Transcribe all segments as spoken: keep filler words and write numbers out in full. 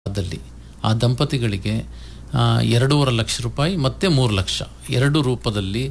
ದಲ್ಲಿ ಆ ದಂಪತಿಗಳಿಗೆ ಎರಡೂವರೆ ಲಕ್ಷ ರೂಪಾಯಿ ಮತ್ತು ಮೂರು ಲಕ್ಷ ಎರಡು ರೂಪದಲ್ಲಿ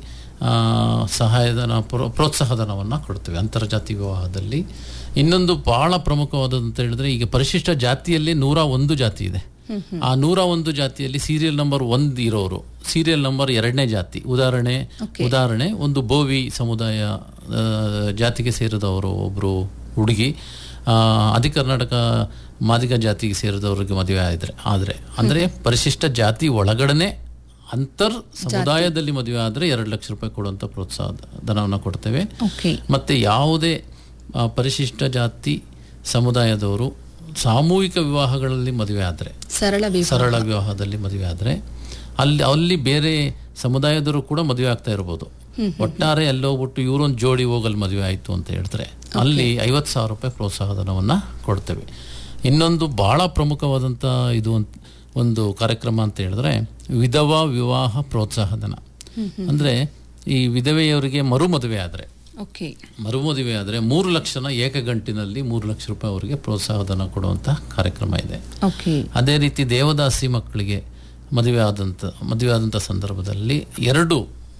ಸಹಾಯಧನ ಪ್ರೋತ್ಸಾಹಧನವನ್ನು ಕೊಡ್ತೇವೆ ಅಂತರ್ಜಾತಿ ವಿವಾಹದಲ್ಲಿ. ಇನ್ನೊಂದು ಭಾಳ ಪ್ರಮುಖವಾದಂತ ಹೇಳಿದ್ರೆ, ಈಗ ಪರಿಶಿಷ್ಟ ಜಾತಿಯಲ್ಲಿ ನೂರ ಒಂದು ಜಾತಿ ಇದೆ. ಆ ನೂರ ಒಂದು ಜಾತಿಯಲ್ಲಿ ಸೀರಿಯಲ್ ನಂಬರ್ ಒಂದು ಇರೋರು ಸೀರಿಯಲ್ ನಂಬರ್ ಎರಡನೇ ಜಾತಿ, ಉದಾಹರಣೆ ಉದಾಹರಣೆ ಒಂದು ಬೋವಿ ಸಮುದಾಯ ಜಾತಿಗೆ ಸೇರಿದವರು ಒಬ್ಬರು ಹುಡುಗಿ ಆದಿ ಕರ್ನಾಟಕ ಮಾದಿಗ ಜಾತಿಗೆ ಸೇರಿದವ್ರಿಗೆ ಮದುವೆ ಆದ್ರೆ ಆದರೆ ಅಂದರೆ ಪರಿಶಿಷ್ಟ ಜಾತಿ ಒಳಗಡೆ ಅಂತರ್ ಸಮುದಾಯದಲ್ಲಿ ಮದುವೆ ಆದರೆ ಎರಡು ಲಕ್ಷ ರೂಪಾಯಿ ಕೊಡುವಂಥ ಪ್ರೋತ್ಸಾಹ ಧನವನ್ನು ಕೊಡ್ತೇವೆ. ಮತ್ತು ಯಾವುದೇ ಪರಿಶಿಷ್ಟ ಜಾತಿ ಸಮುದಾಯದವರು ಸಾಮೂಹಿಕ ವಿವಾಹಗಳಲ್ಲಿ ಮದುವೆ ಆದರೆ, ಸರಳ ಸರಳ ವಿವಾಹದಲ್ಲಿ ಮದುವೆ ಆದರೆ ಅಲ್ಲಿ ಅಲ್ಲಿ ಬೇರೆ ಸಮುದಾಯದವರು ಕೂಡ ಮದುವೆ ಆಗ್ತಾ ಇರ್ಬೋದು. ಒಟ್ಟಾರೆ ಎಲ್ಲೋಗ್ಬಿಟ್ಟು ಇವರೊಂದು ಜೋಡಿ ಹೋಗಲ್ಲಿ ಮದುವೆ ಆಯಿತು ಅಂತ ಹೇಳಿದ್ರೆ ಅಲ್ಲಿ ಐವತ್ತು ಸಾವಿರ ರೂಪಾಯಿ ಪ್ರೋತ್ಸಾಹ ಧನವನ್ನು ಕೊಡ್ತೇವೆ. ಇನ್ನೊಂದು ಭಾಳ ಪ್ರಮುಖವಾದಂಥ ಇದು ಒಂದು ಕಾರ್ಯಕ್ರಮ ಅಂತ ಹೇಳಿದ್ರೆ ವಿಧವಾ ವಿವಾಹ ಪ್ರೋತ್ಸಾಹ ಧನ. ಅಂದರೆ ಈ ವಿಧವೆಯವರಿಗೆ ಮರು ಮದುವೆ ಆದರೆ ಮರು ಮದುವೆ ಆದರೆ ಮೂರು ಲಕ್ಷನ ಏಕಗಂಟಿನಲ್ಲಿ ಮೂರು ಲಕ್ಷ ರೂಪಾಯಿ ಅವರಿಗೆ ಪ್ರೋತ್ಸಾಹ ಧನ ಕೊಡುವಂಥ ಕಾರ್ಯಕ್ರಮ ಇದೆ. ಅದೇ ರೀತಿ ದೇವದಾಸಿ ಮಕ್ಕಳಿಗೆ ಮದುವೆ ಆದಂಥ ಮದುವೆ ಆದಂಥ ಸಂದರ್ಭದಲ್ಲಿ ಎರಡು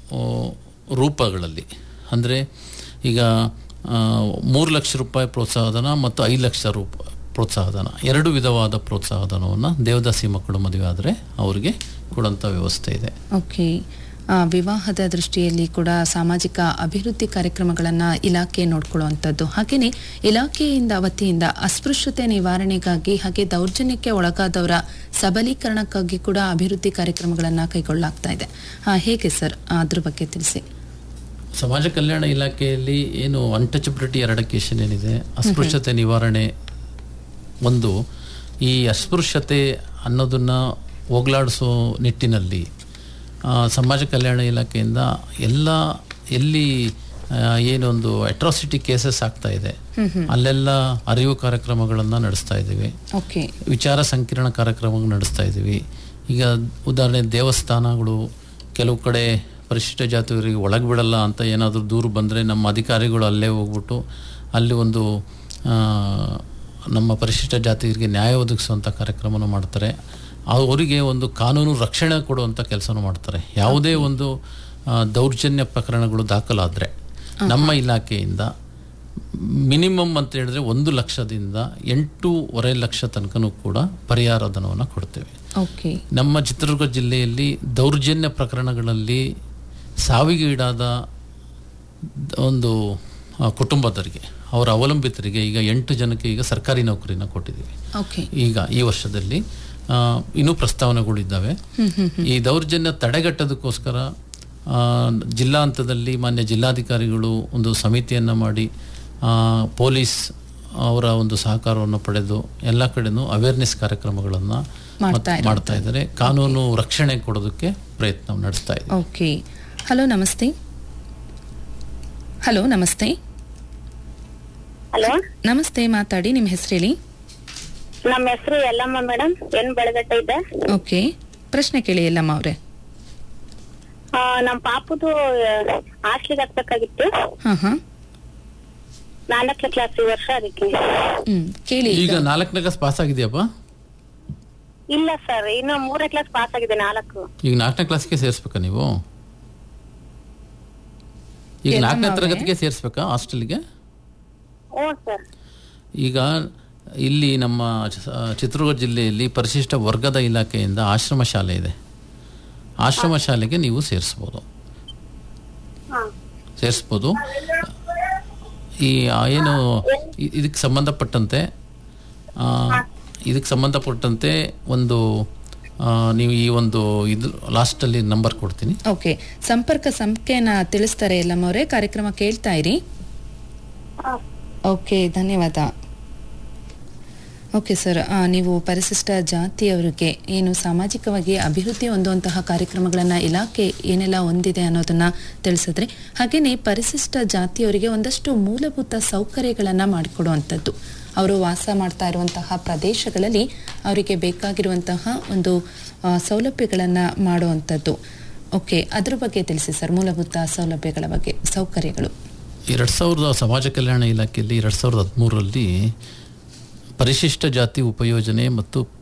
ರೂಪಗಳಲ್ಲಿ, ಅಂದರೆ ಈಗ ಮೂರು ಲಕ್ಷ ರೂಪಾಯಿ ಪ್ರೋತ್ಸಾಹಧನ ಮತ್ತು ಐದು ಲಕ್ಷ ರೂಪಾಯಿ ಪ್ರೋತ್ಸಾಹಧನ, ಎರಡು ವಿಧವಾದ ಪ್ರೋತ್ಸಾಹಧನವನ್ನು ದೇವದಾಸಿ ಮಕ್ಕಳು ಮದುವೆ ಆದರೆ ಅವರಿಗೆ ಕೊಡುವಂಥ ವ್ಯವಸ್ಥೆ ಇದೆ. ಓಕೆ. ವಿವಾಹದ ದೃಷ್ಟಿಯಲ್ಲಿ ಕೂಡ ಸಾಮಾಜಿಕ ಅಭಿವೃದ್ಧಿ ಕಾರ್ಯಕ್ರಮಗಳನ್ನು ಇಲಾಖೆ ನೋಡ್ಕೊಳ್ಳುವಂಥದ್ದು, ಹಾಗೆಯೇ ಇಲಾಖೆಯಿಂದ ವತಿಯಿಂದ ಅಸ್ಪೃಶ್ಯತೆ ನಿವಾರಣೆಗಾಗಿ ಹಾಗೆ ದೌರ್ಜನ್ಯಕ್ಕೆ ಒಳಗಾದವರ ಸಬಲೀಕರಣಕ್ಕಾಗಿ ಕೂಡ ಅಭಿವೃದ್ಧಿ ಕಾರ್ಯಕ್ರಮಗಳನ್ನು ಕೈಗೊಳ್ಳಲಾಗ್ತಾ ಇದೆ. ಹೇಗೆ ಸರ್, ಅದ್ರ ಬಗ್ಗೆ ತಿಳಿಸಿ. ಸಮಾಜ ಕಲ್ಯಾಣ ಇಲಾಖೆಯಲ್ಲಿ ಏನು ಅನ್ಟಚಬಿಲಿಟಿ ಎರಡಕೇಶನ್ ಏನಿದೆ, ಅಸ್ಪೃಶ್ಯತೆ ನಿವಾರಣೆ ಒಂದು, ಈ ಅಸ್ಪೃಶ್ಯತೆ ಅನ್ನೋದನ್ನು ಹೋಗಲಾಡಿಸೋ ನಿಟ್ಟಿನಲ್ಲಿ ಸಮಾಜ ಕಲ್ಯಾಣ ಇಲಾಖೆಯಿಂದ ಎಲ್ಲ ಎಲ್ಲಿ ಏನೊಂದು ಅಟ್ರಾಸಿಟಿ ಕೇಸಸ್ ಆಗ್ತಾ ಇದೆ ಅಲ್ಲೆಲ್ಲ ಅರಿವು ಕಾರ್ಯಕ್ರಮಗಳನ್ನು ನಡೆಸ್ತಾ ಇದ್ದೀವಿ, ವಿಚಾರ ಸಂಕಿರಣ ಕಾರ್ಯಕ್ರಮಗಳು ನಡೆಸ್ತಾ ಇದ್ದೀವಿ. ಈಗ ಉದಾಹರಣೆ ದೇವಸ್ಥಾನಗಳು ಕೆಲವು ಕಡೆ ಪರಿಶಿಷ್ಟ ಜಾತಿಯವರಿಗೆ ಒಳಗೆ ಬಿಡಲ್ಲ ಅಂತ ಏನಾದರೂ ದೂರು ಬಂದರೆ ನಮ್ಮ ಅಧಿಕಾರಿಗಳು ಅಲ್ಲೇ ಹೋಗ್ಬಿಟ್ಟು ಅಲ್ಲಿ ಒಂದು ನಮ್ಮ ಪರಿಶಿಷ್ಟ ಜಾತಿಯವರಿಗೆ ನ್ಯಾಯ ಒದಗಿಸುವಂಥ ಕಾರ್ಯಕ್ರಮವನ್ನು ಮಾಡ್ತಾರೆ. ಅವರಿಗೆ ಒಂದು ಕಾನೂನು ರಕ್ಷಣೆ ಕೊಡುವಂಥ ಕೆಲಸನೂ ಮಾಡ್ತಾರೆ. ಯಾವುದೇ ಒಂದು ದೌರ್ಜನ್ಯ ಪ್ರಕರಣಗಳು ದಾಖಲಾದರೆ ನಮ್ಮ ಇಲಾಖೆಯಿಂದ ಮಿನಿಮಮ್ ಅಂತ ಹೇಳಿದ್ರೆ ಒಂದು ಲಕ್ಷದಿಂದ ಎಂಟೂವರೆ ಲಕ್ಷ ತನಕನೂ ಕೂಡ ಪರಿಹಾರ ಧನವನ್ನು ಕೊಡ್ತೇವೆ. ನಮ್ಮ ಚಿತ್ರದುರ್ಗ ಜಿಲ್ಲೆಯಲ್ಲಿ ದೌರ್ಜನ್ಯ ಪ್ರಕರಣಗಳಲ್ಲಿ ಸಾವಿಗೆ ಈಡಾದ ಒಂದು ಕುಟುಂಬದವರಿಗೆ, ಅವರ ಅವಲಂಬಿತರಿಗೆ ಈಗ ಎಂಟು ಜನಕ್ಕೆ ಈಗ ಸರ್ಕಾರಿ ನೌಕರಿನ ಕೊಟ್ಟಿದ್ದೀವಿ. ಈಗ ಈ ವರ್ಷದಲ್ಲಿ ಇನ್ನೂ ಪ್ರಸ್ತಾವನೆಗಳಿದ್ದಾವೆ. ಈ ದೌರ್ಜನ್ಯ ತಡೆಗಟ್ಟೋದಕ್ಕೋಸ್ಕರ ಜಿಲ್ಲಾ ಹಂತದಲ್ಲಿ ಮಾನ್ಯ ಜಿಲ್ಲಾಧಿಕಾರಿಗಳು ಒಂದು ಸಮಿತಿಯನ್ನು ಮಾಡಿ ಪೊಲೀಸ್ ಅವರ ಒಂದು ಸಹಕಾರವನ್ನು ಪಡೆದು ಎಲ್ಲ ಕಡೆನೂ ಅವೇರ್ನೆಸ್ ಕಾರ್ಯಕ್ರಮಗಳನ್ನು ಮಾಡ್ತಾ ಇದ್ದಾರೆ. ಕಾನೂನು ರಕ್ಷಣೆ ಕೊಡೋದಕ್ಕೆ ಪ್ರಯತ್ನ ನಡೆಸ್ತಾ ಇದ್ದಾರೆ. ಓಕೆ. ಹಲೋ ನಮಸ್ತೆ. ಹಲೋ ನಮಸ್ತೆ. ಹಲೋ ನಮಸ್ತೆ, ಮಾತಾಡಿ, ನಿಮ್ಮ ಹೆಸರು ಹೇಳಿ. ನಮ್ಮ ಹೆಸರು ಯಲ್ಲಮ್ಮ ಮೇಡಮ್, ಏನ್ ಬೆಳಗಟ್ಟ ಇದೆ. ಓಕೆ, ಪ್ರಶ್ನೆ ಕೇಳಿ ಯಲ್ಲಮ್ಮ ಅವರೇ. ನಮ್ಮ ಪಾಪುದು ಹಾಸ್ಟೆಲ್ಗೆ ಹಾಕ್ಬೇಕಾಗಿತ್ತು. ಹಾ ಹಾ ನಾಲ್ಕನೇ ಕ್ಲಾಸ್ ಈ ವರ್ಷ, ಅದಕ್ಕೆ ಹ್ಮ್ ಕೇಳಿ. ಈಗ ನಾಲ್ಕನೇ ಕ್ಲಾಸ್ ಪಾಸ್ ಆಗಿದೆಯಪ್ಪ? ಇಲ್ಲ ಸರ್, ಇನ್ನು ಮೂರನೇ ಕ್ಲಾಸ್ ಪಾಸ್ ಆಗಿದೆ. ನಾಲ್ಕು ಈಗ ನಾಲ್ಕನೇ ಕ್ಲಾಸ್ಗೆ ಸೇರಿಸ್ಬೇಕಾ ನೀವು? ಈಗ ನಾಲ್ಕನೇ ತರಗತಿಗೆ ಸೇರಿಸ್ಬೇಕಾ ಹಾಸ್ಟೆಲ್ಗೆ? ಓ ಸರ್. ಈಗ ಇಲ್ಲಿ ನಮ್ಮ ಚಿತ್ರದುರ್ಗ ಜಿಲ್ಲೆಯಲ್ಲಿ ಪರಿಶಿಷ್ಟ ವರ್ಗದ ಇಲಾಖೆಯಿಂದ ಆಶ್ರಮ ಶಾಲೆ ಇದೆ. ಆಶ್ರಮ ಶಾಲೆಗೆ ನೀವು ಸೇರಿಸ್ಬೋದು ಸೇರಿಸ್ಬೋದು ಈ ಏನು ಇದಕ್ಕೆ ಸಂಬಂಧಪಟ್ಟಂತೆ ಇದಕ್ಕೆ ಸಂಬಂಧಪಟ್ಟಂತೆ ಒಂದು ನೀವು ಈ ಒಂದು ಇದು ಲಾಸ್ಟಲ್ಲಿ ನಂಬರ್ ಕೊಡ್ತೀನಿ. ಓಕೆ, ಸಂಪರ್ಕ ಸಂಖ್ಯೆನ ತಿಳಿಸ್ತಾರೆ ಯಲ್ಲಮ್ಮ ಅವರೇ. ಕಾರ್ಯಕ್ರಮ ಕೇಳ್ತಾ ಇರಿ. ಓಕೆ, ಧನ್ಯವಾದ. ಓಕೆ ಸರ್, ನೀವು ಪರಿಶಿಷ್ಟ ಜಾತಿಯವರಿಗೆ ಏನು ಸಾಮಾಜಿಕವಾಗಿ ಅಭಿವೃದ್ಧಿ ಹೊಂದುವಂತಹ ಕಾರ್ಯಕ್ರಮಗಳನ್ನು ಇಲಾಖೆ ಏನೆಲ್ಲ ಹೊಂದಿದೆ ಅನ್ನೋದನ್ನು ತಿಳಿಸಿದ್ರೆ, ಹಾಗೆಯೇ ಪರಿಶಿಷ್ಟ ಜಾತಿಯವರಿಗೆ ಒಂದಷ್ಟು ಮೂಲಭೂತ ಸೌಕರ್ಯಗಳನ್ನು ಮಾಡಿಕೊಡುವಂಥದ್ದು, ಅವರು ವಾಸ ಮಾಡ್ತಾ ಇರುವಂತಹ ಪ್ರದೇಶಗಳಲ್ಲಿ ಅವರಿಗೆ ಬೇಕಾಗಿರುವಂತಹ ಒಂದು ಸೌಲಭ್ಯಗಳನ್ನು ಮಾಡುವಂಥದ್ದು. ಓಕೆ, ಅದ್ರ ಬಗ್ಗೆ ತಿಳಿಸಿ ಸರ್, ಮೂಲಭೂತ ಸೌಲಭ್ಯಗಳ ಬಗ್ಗೆ, ಸೌಕರ್ಯಗಳು. ಎರಡು ಸಾವಿರದ ಸಮಾಜ ಕಲ್ಯಾಣ ಇಲಾಖೆಯಲ್ಲಿ ಎರಡು ಸಾವಿರದ ಹದಿಮೂರರಲ್ಲಿ ಪರಿಶಿಷ್ಟ ಜಾತಿ ಉಪಯೋಜನೆ ಮತ್ತು